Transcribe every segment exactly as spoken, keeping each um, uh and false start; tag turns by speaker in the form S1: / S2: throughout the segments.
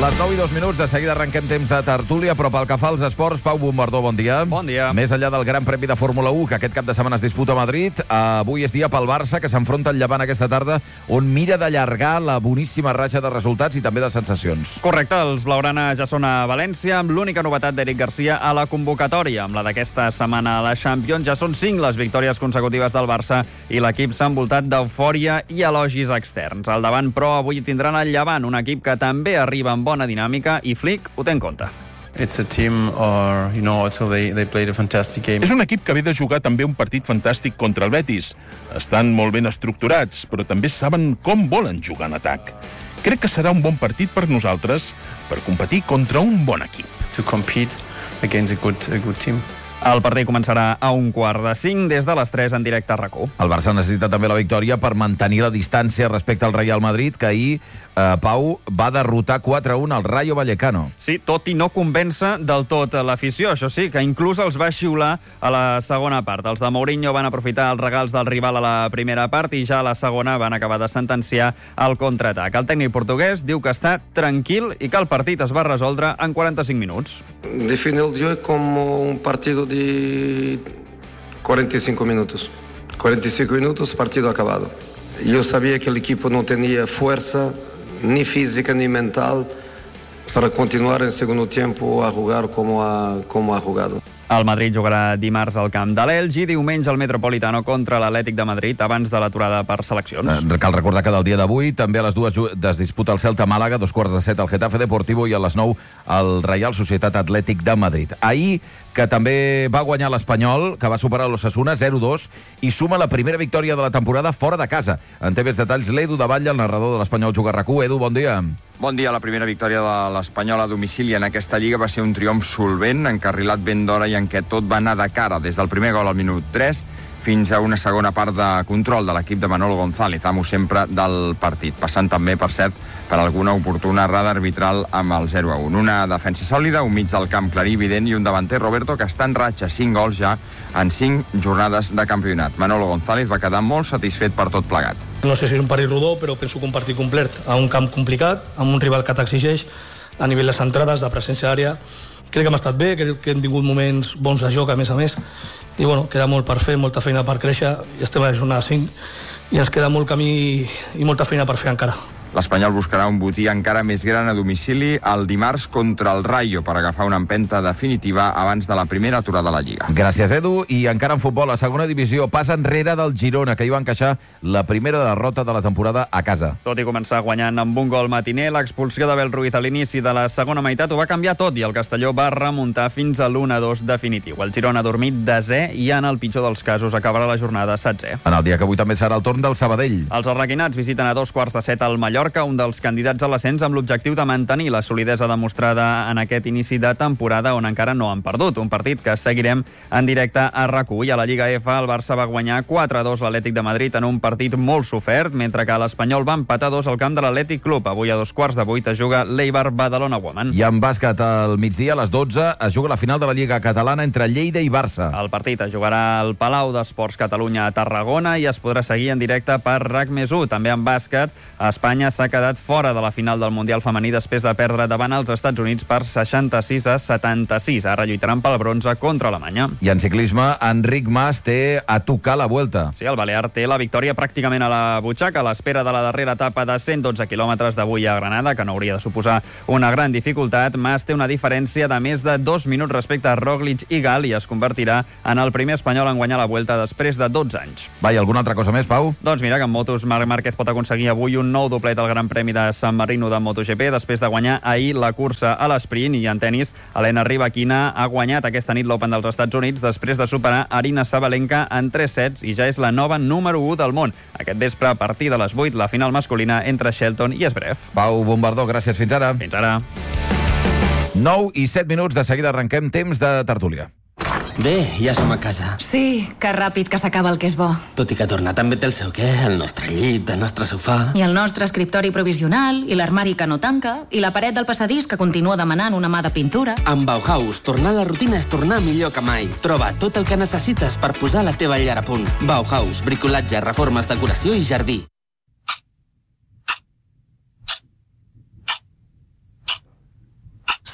S1: Les nou i dos minuts, de seguida arrenquem temps de tertúlia, però pel que fa als esports, Pau Bombardó, bon dia.
S2: Bon dia.
S1: Més enllà del Gran Premi de Fórmula u, que aquest cap de setmana es disputa a Madrid, avui és dia pel Barça, que s'enfronta al Llevant aquesta tarda, on mira d'allargar la boníssima ratxa de resultats i també de sensacions.
S2: Correcte, els blaugrana ja són a València, amb l'única novetat d'Eric Garcia a la convocatòria. Amb la d'aquesta setmana a la Champions ja són cinc les victòries consecutives del Barça i l'equip s'ha envoltat d'eufòria i elogis externs. Al davant, però, avui tindran el Llevant, un equip que també arriba amb bona dinàmica, i Flick ho té en compte.
S3: It's a team or, you know, also they, they played a fantastic game.
S4: És un equip que ve de jugar també un partit fantàstic contra el Betis. Estan molt ben estructurats, però també saben com volen jugar en atac. Crec que serà un bon partit per nosaltres per competir contra un bon equip.
S3: To compete against a good, a good team.
S2: El partit començarà a un quart de cinc des de les tres en directe a RAC u.
S1: El Barça necessita també la victòria per mantenir la distància respecte al Real Madrid, que ahir, eh, Pau, va derrotar quatre a un al Rayo Vallecano.
S2: Sí, tot i no convèncer del tot l'afició. Això sí, que inclús els va xiular a la segona part. Els de Mourinho van aprofitar els regals del rival a la primera part i ja a la segona van acabar de sentenciar el contraatac. El tècnic portuguès diu que està tranquil i que el partit es va resoldre en quaranta-cinc minuts.
S5: Define el dia com un partido de cuarenta y cinco minutos. cuarenta y cinco minutos, partido acabado. Yo sabía que el equipo no tenía fuerza, ni física ni mental, para continuar en segundo tiempo a jugar como ha, como ha jugado.
S2: El Madrid jugarà dimarts al camp de l'Elx i diumenge al Metropolitano contra l'Atlètic de Madrid abans de l'aturada per seleccions.
S1: Eh, cal recordar que del dia d'avui també a les dues es disputa el Celta-Màlaga, dos quarts de set al Getafe Deportivo i a les nou el Reial Societat Atlètic de Madrid. Ahir, que també va guanyar l'Espanyol, que va superar l'Osasuna zero dos i suma la primera victòria de la temporada fora de casa. En té més detalls l'Edu de Batlle, el narrador de l'Espanyol Juga a RAC u. Edu, bon dia.
S6: Bon dia. La primera victòria de l'Espanyol a domicili en aquesta lliga va ser un triomf solvent, encarrilat ben d'hora i en què tot va anar de cara des del primer gol al minut tres fins a una segona part de control de l'equip de Manolo González, amo sempre del partit, passant també, per cert, per alguna oportuna errada arbitral amb el zero a un. Una defensa sòlida, un mig del camp clarivident i un davanter, Roberto, que està en ratxa cinc gols ja en cinc jornades de campionat. Manolo González va quedar molt satisfet per tot plegat.
S7: No sé si és un partit rodó, però penso que un partit complet a un camp complicat, amb un rival que t'exigeix a nivell de centrades, de presència d'àrea. Crec que hem estat bé, crec que hem tingut moments bons de joc, a més a més, i bueno, queda molt per fer, molta feina per créixer, i estem a la jornada cinc, i ens queda molt camí i molta feina per fer encara.
S6: L'Espanyol buscarà un botí encara més gran a domicili el dimarts contra el Rayo per agafar una empenta definitiva abans de la primera aturada de la Lliga.
S1: Gràcies, Edu. I encara en futbol, a segona divisió, pas enrere del Girona, que hi va encaixar la primera derrota de la temporada a casa.
S2: Tot i començar guanyant amb un gol matiner, l'expulsió d'Abel Ruiz a l'inici de la segona meitat ho va canviar tot i el Castelló va remuntar fins a l'u a dos definitiu. El Girona ha dormit desè i en el pitjor dels casos acabarà la jornada setzè.
S1: En el dia que avui també serà el torn del Sabadell.
S2: Els arlequinats visiten a dos quarts de set al Mallorca, un dels candidats a l'ascens amb l'objectiu de mantenir la solidesa demostrada en aquest inici de temporada on encara no han perdut. Un partit que seguirem en directe a RAC u. I a la Lliga F el Barça va guanyar quatre a dos l'Atlètic de Madrid en un partit molt sofert, mentre que l'Espanyol va empatar dos al camp de l'Atlètic Club. Avui a dos quarts de vuit es juga l'Eibar Badalona Women.
S1: I en bàsquet al migdia, a les dotze, es juga la final de la Lliga Catalana entre Lleida i Barça.
S2: El partit es jugarà al Palau d'Esports Catalunya a Tarragona i es podrà seguir en directe per RAC més u. També en bàsquet, Espanya s'ha quedat fora de la final del Mundial femení després de perdre davant els Estats Units per seixanta-sis a setanta-sis. Ara lluitaran pel bronze contra Alemanya.
S1: I en ciclisme, Enric Mas té a tocar la Vuelta.
S2: Sí, el balear té la victòria pràcticament a la butxaca a l'espera de la darrera etapa de cent dotze quilòmetres d'avui a Granada, que no hauria de suposar una gran dificultat. Mas té una diferència de més de dos minuts respecte a Roglic i Gal i es convertirà en el primer espanyol en guanyar la Vuelta després de dotze anys.
S1: Va, i alguna altra cosa més, Pau?
S2: Doncs mira, que en motos Marc Márquez pot aconseguir avui un nou doblet al Gran Premi de San Marino de MotoGP després de guanyar ahir la cursa a l'esprint. I en tenis, Elena Rybakina ha guanyat aquesta nit l'Open dels Estats Units després de superar Arina Sabalenka en tres sets i ja és la nova número u del món. Aquest vespre, a partir de les vuit, la final masculina entre Shelton i Zverev.
S1: Pau Bombardó, gràcies. Fins ara.
S2: Fins ara.
S1: nou i set minuts, de seguida arrenquem temps de tertúlia.
S8: Bé, ja som a casa.
S9: Sí, que ràpid que s'acaba el que és bo.
S8: Tot i que torna també té el seu què, el nostre llit, el nostre sofà...
S9: I el nostre escriptori provisional, i l'armari que no tanca, i la paret del passadís que continua demanant una mà de pintura.
S8: Amb Bauhaus, tornar a la rutina és tornar millor que mai. Troba tot el que necessites per posar la teva llar a punt. Bauhaus, bricolatge, reformes, decoració i jardí.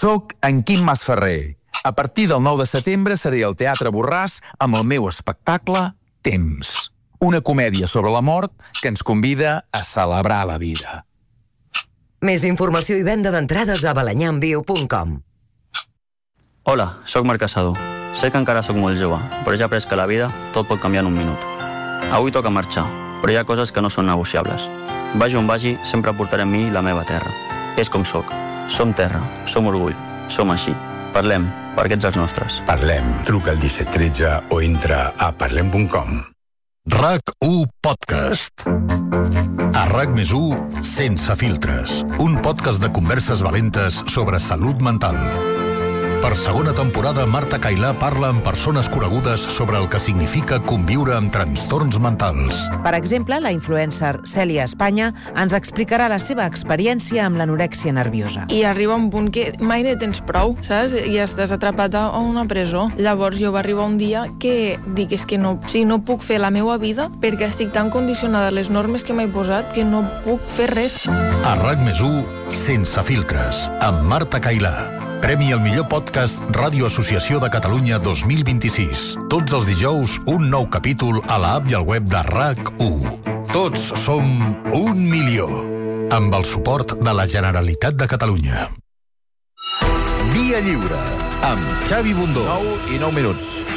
S10: Soc en Quim Masferrer. A partir del nou de setembre seré al Teatre Borràs amb el meu espectacle Temps. Una comèdia sobre la mort que ens convida a celebrar la vida.
S11: Més informació i venda d'entrades a balanyamviu punt com.
S12: Hola, sóc Marc Caçador. Sé que encara sóc molt jove, però ja he après que la vida tot pot canviar en un minut. Avui toca marxar, però hi ha coses que no són negociables. Vagi on vagi, sempre portaré amb mi la meva terra. És com sóc. Som terra, som orgull, som així. Parlem, perquè ets els nostres.
S13: Parlem. Truca al disset tretze o entra a parlem punt com.
S14: R A C u Podcast. A R A C més u, sense filtres. Un podcast de converses valentes sobre salut mental. Per segona temporada, Marta Cailà parla amb persones conegudes sobre el que significa conviure amb trastorns mentals.
S15: Per exemple, la influencer Cèlia Espanya ens explicarà la seva experiència amb l'anorèxia nerviosa.
S16: I arriba un punt que mai ne tens prou, saps? I estàs atrapat a una presó. Llavors jo va arribar un dia que dic, és que no, sí, no puc fer la meva vida perquè estic tan condicionada a les normes que m'he posat que no puc fer res.
S14: A R A C més u, sense filtres, amb Marta Cailà. Premi al millor podcast Ràdio Associació de Catalunya dos mil vint-i-sis. Tots els dijous, un nou capítol a l'app i al web de R A C u. Tots som un milió. Amb el suport de la Generalitat de Catalunya.
S1: Via Lliure, amb Xavi Bundó. nou i nou minuts.